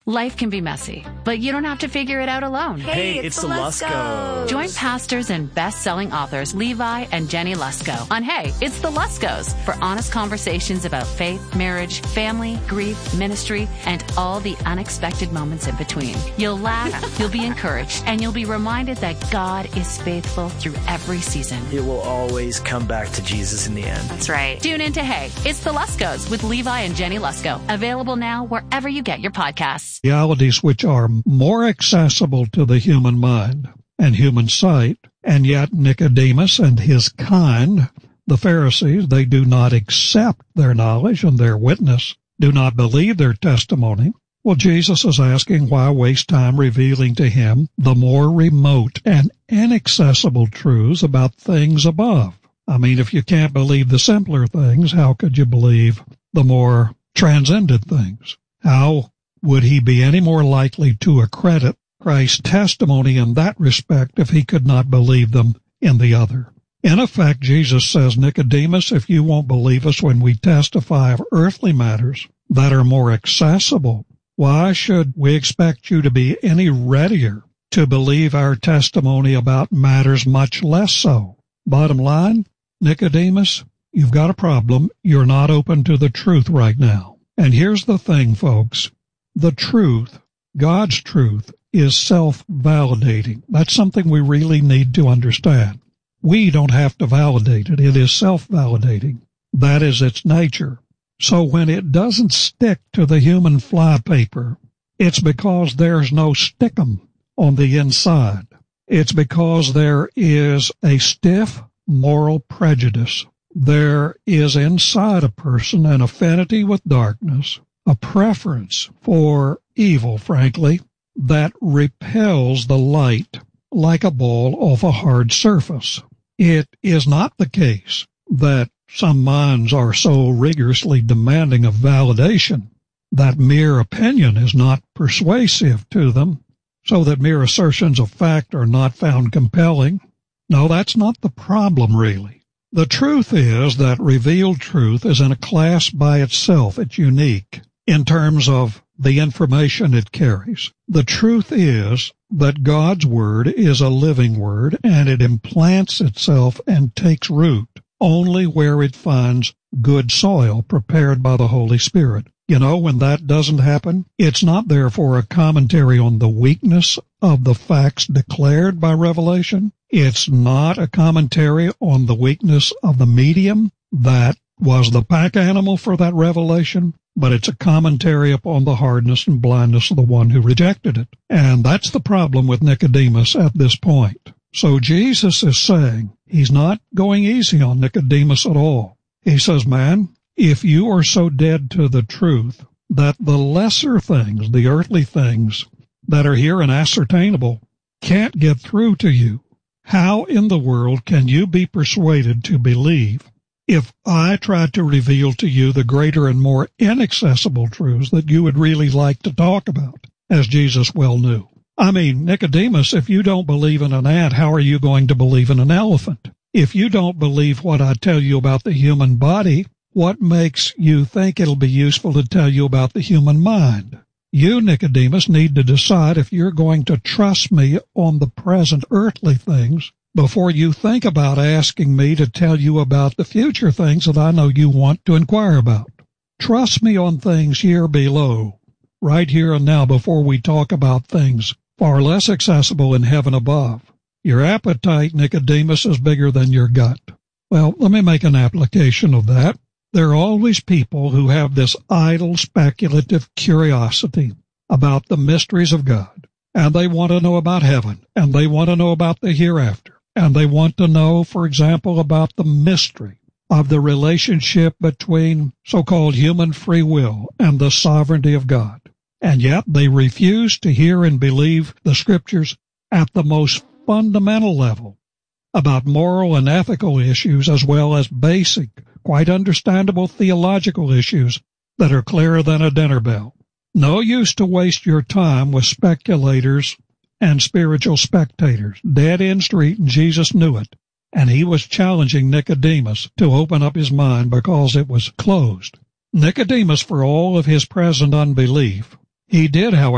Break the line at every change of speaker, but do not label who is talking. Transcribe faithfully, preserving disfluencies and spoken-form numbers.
Life can be messy, but you don't have to figure it out alone.
Hey, hey it's, it's the Luskos.
Join pastors and best-selling authors Levi and Jenny Lusko on Hey, It's the Luskos for honest conversations about faith, marriage, family, grief, ministry, and all the unexpected moments in between. You'll laugh, you'll be encouraged, and you'll be reminded that God is faithful through every season.
It will always come back to Jesus in the end.
That's right. Tune in to Hey, It's the Luskos with Levi and Jenny Lusko. Available now wherever you get your podcasts.
Realities which are more accessible to the human mind and human sight, and yet Nicodemus and his kind, the Pharisees, they do not accept their knowledge and their witness, do not believe their testimony. Well, Jesus is asking, why waste time revealing to him the more remote and inaccessible truths about things above? I mean, if you can't believe the simpler things, how could you believe the more transcendent things? How would he be any more likely to accredit Christ's testimony in that respect if he could not believe them in the other? In effect, Jesus says, Nicodemus, if you won't believe us when we testify of earthly matters that are more accessible, why should we expect you to be any readier to believe our testimony about matters much less so? Bottom line, Nicodemus, you've got a problem. You're not open to the truth right now. And here's the thing, folks. The truth, God's truth, is self-validating. That's something we really need to understand. We don't have to validate it. It is self-validating. That is its nature. So when it doesn't stick to the human flypaper, it's because there's no stickum on the inside. It's because there is a stiff moral prejudice. There is inside a person an affinity with darkness, a preference for evil, frankly, that repels the light like a ball off a hard surface. It is not the case that some minds are so rigorously demanding of validation that mere opinion is not persuasive to them, so that mere assertions of fact are not found compelling. No, that's not the problem, really. The truth is that revealed truth is in a class by itself. It's unique in terms of the information it carries. The truth is that God's Word is a living Word, and it implants itself and takes root only where it finds good soil prepared by the Holy Spirit. You know, when that doesn't happen, it's not therefore a commentary on the weakness of the facts declared by revelation. It's not a commentary on the weakness of the medium that was the pack animal for that revelation, but it's a commentary upon the hardness and blindness of the one who rejected it. And that's the problem with Nicodemus at this point. So Jesus is saying he's not going easy on Nicodemus at all. He says, man, if you are so dead to the truth that the lesser things, the earthly things that are here and ascertainable, can't get through to you, how in the world can you be persuaded to believe if I tried to reveal to you the greater and more inaccessible truths that you would really like to talk about, as Jesus well knew? I mean, Nicodemus, if you don't believe in an ant, how are you going to believe in an elephant? If you don't believe what I tell you about the human body, what makes you think it'll be useful to tell you about the human mind? You, Nicodemus, need to decide if you're going to trust me on the present earthly things before you think about asking me to tell you about the future things that I know you want to inquire about. Trust me on things here below, right here and now, before we talk about things far less accessible in heaven above. Your appetite, Nicodemus, is bigger than your gut. Well, let me make an application of that. There are always people who have this idle, speculative curiosity about the mysteries of God, and they want to know about heaven, and they want to know about the hereafter, and they want to know, for example, about the mystery of the relationship between so-called human free will and the sovereignty of God. And yet they refuse to hear and believe the Scriptures at the most fundamental level about moral and ethical issues, as well as basic, quite understandable theological issues that are clearer than a dinner bell. No use to waste your time with speculators and spiritual spectators. Dead-end street, and Jesus knew it. And he was challenging Nicodemus to open up his mind because it was closed. Nicodemus, for all of his present unbelief, he did, however,